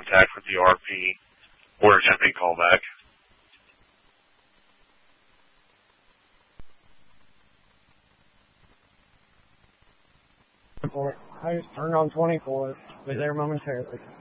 contact with the RP or attempt a callback. I just turned on 24. Was there momentarily.